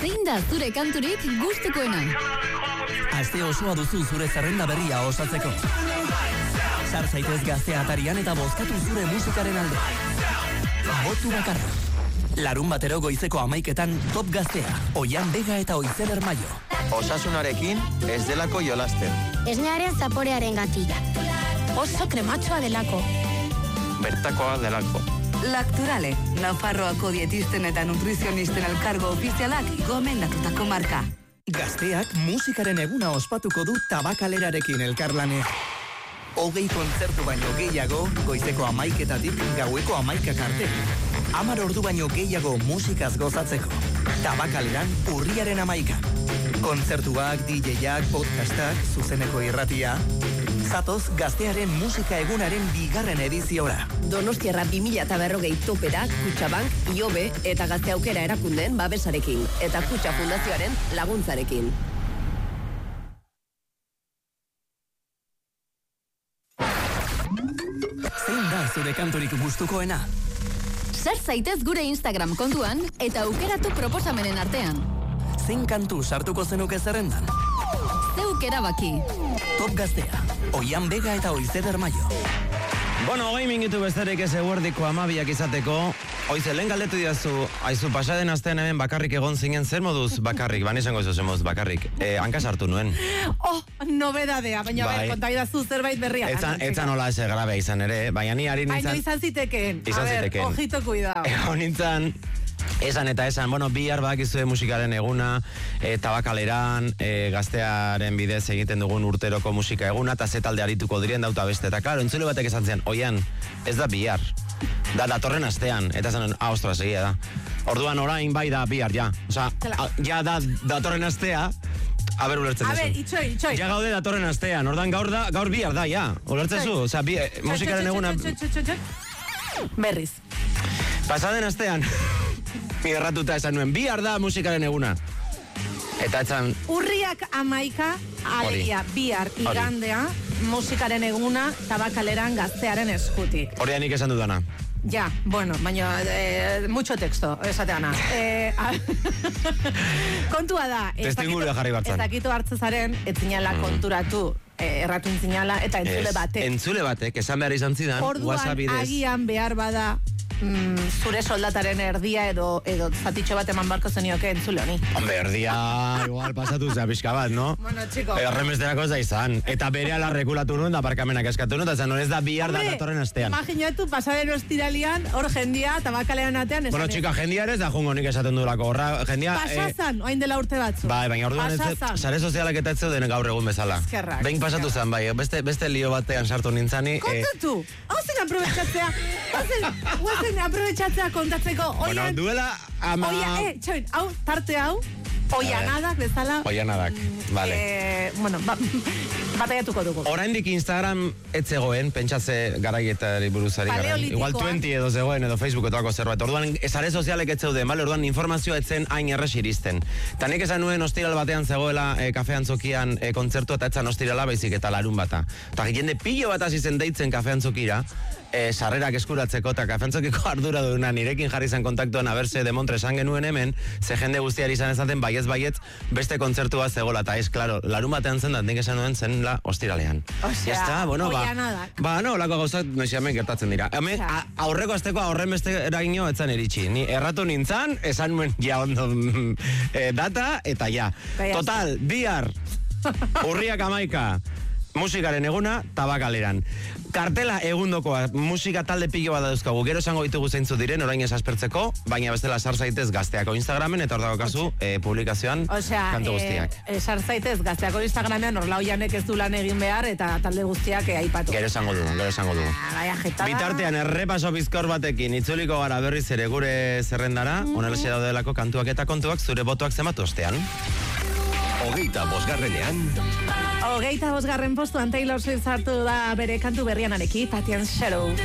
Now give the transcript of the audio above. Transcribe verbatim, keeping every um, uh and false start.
Zein da zure kanturik gustukoena? Aste osoa duzu zure zerrenda berria osatzeko. Sar zaitez Gaztea atarian eta bozkatu zure musikaren alde. Botu bakarra. Larun batero goizeko amaiketan Top Gaztea, Oian Bega eta Oizer Maio. Osasunarekin ez delako jolasten. Esnearen zaporearen gatik. Oso krematxoa delako. Bertakoa delako. Lacturale, Nafarroako dietisten eta nutrizionisten elkargo ofizialak gomendatutako marka. Gazteak musikaren eguna ospatuko du Tabakalerarekin elkarlane. Hogei kontzertu baino gehiago, goizeko amaiketatik gaueko amaikak arte. Hamar ordu baino gehiago musikaz gozatzeko. Tabakaleran urriaren amaika. Kontzertuak, D J-ak, podcastak, zuzeneko irratia. Zatoz Gaztearen musika egunaren bigarren ediziora. Donostiarra bi mila berrogei toperak, Kutxabank, Iobe eta Gazte Aukera erakundeen babesarekin. Eta Kutxa Fundazioaren laguntzarekin. Zein da zure kanturik gustukoena? Sar zaitez gure Instagram kontuan eta aukeratu proposamenen artean. Zein kantu sartuko zenuke zerrendan? Zeuk erabaki. Top Gaztea, Oian Bega eta Oizer Maio. Bueno, hogei minutu besterik ez eguerdiko amabiak izateko. Oize, lehen galdetu didazu, aizu pasaden astean hemen bakarrik egon zinen, zer moduz bakarrik, ban izango ez moduz bakarrik. Eh, hankas hartu nuen. Oh, nobedadea, baina bai. Ber, konta idazu zerbait berria. Etzan, etzan hola eze grabea izan ere, baina ni ari nintzen... Aino izan zitekeen. Izan A zitekeen. Ber, ojito cuidado. Egon nintzen... Esan eta esan, bueno, bihar badakizue musikaren eguna, e, Tabakaleran, e, Gaztearen bidez egiten dugun urteroko musika eguna, eta ze talde arituko diren dauta beste. Eta klaro, entzule batek esan zian, oian, ez da bihar, da datorren astean, eta esan, ah, ostras, egia da. Orduan orain bai da bihar, ja. Osa, a, ja da datorren astea, a ber, ulertzen duzu. A ber, itxoi, itxoi. Ja gaude datorren astean, orduan gaur da, gaur bihar da, ja. Ulertzen zu, osa, bi, musikaren eguna... Berriz. Pasaden astean... Mi erratuta esan nuen, bihar da musikaren eguna. Eta etzan... Urriak amaika, alegia, bihar igandea, musikaren eguna, Tabakaleran Gaztearen eskutik. Hori nik esan dudana. Ja, bueno, baina, eh, mucho texto, esateana. Eh, kontua da, ez dakitu hartzezaren, ez zinala mm. konturatu, eh, erratu intzinala, eta entzule es, batek. Entzule batek, esan behar izan zidan, orduan, agian behar bada, Mm, zure soldataren erdia edo edo zatitxo bat eman barko zenioke entzule honi. Hombre, erdia igual pasatu zea pixka bat, no? Bueno, txiko. Erremesteako za izan. Eta bere ala rekulatu nuen da parkamenak eskatu nuen, eta zan ez da bihar da datorren astean. Imaginatu, pasaden ostiralian, hor jendia, Tabakalean atean. Bueno, txika, jendia ere ez da jungo nik esaten duelako. Horra, jendia... Pasazan, eh, oain dela urte batzu. Bai, baina orduan ez, sare sozialak eta ez zeuden gaur egun bezala. Eskerrak. Behin pasatu zen, bai, beste, beste lio batean sartu nintzani. Kontatu, hau zen aprobetxatzea, hau zen aprobetxatzea kontatzeko, oian... Bueno, duela ama... Oia, eh, txoin, hau, tarte hau, oianadak bezala... Oianadak, vale. Eh, bueno, ba, bataiatuko dugu. Oraindik Instagram ez zegoen, pentsatze garaietari buruzari garen. Igual veinte edo zegoen, edo Facebook edoako zerbait. Orduan, sare sozialek ez zeuden, bale? Orduan, informazioa etzen hain erres iristen. Ta nik esan nuen ostiral batean zegoela e, kafean zokian e, kontzertu eta etzan ostirala baizik eta larun bata. Ta jende pilo bat hasi zen deitzen kafean zokira, E, sarrerak eskuratzeko eta kafentzokiko ardura duena nirekin jarri zen kontaktuan aberse de Montre esan genuen hemen, ze jende guztiari izan ezaten baiez baietz beste kontzertua zegoela, eta ez, klaro, larun batean zen, nik esan duen zen la ostiralean. Osea, Está, bueno, ba, ba, no, lako gauzak noiziamen gertatzen dira. Hemen, aurreko azteko aurren beste eragino etzan eritxi. Ni erratu nintzan, esan nuen ja ondo e, data, eta ja. Total, bihar, urriak amaika, musikaren eguna, Tabakaleran. Kartela egundokoa, musika talde pilo bat dauzkagu. Gero esango ditugu zeintzu diren, orain esaspertzeko, baina bestela sar zaitez Gazteako Instagramen, eta hor dago kasu, e, publikazioan, osea, kantu guztiak. E, sar zaitez Gazteako Instagramean, orla hoianek ez du lan egin behar, eta talde guztiak e, aipatu. Gero esango dugu, gero esango dugu. Ah, bitartean, errepaso bizkor batekin, itzuliko gara berriz ere gure zerrendara, mm -hmm. onelaxe daudelako kantuak eta kontuak, zure botoak zematu ostean. Hogeita bosgarrenean... Hogeita bosgarren postuan Taylor Swift hartu da bere kantu berrianarekin, Patience Shadow.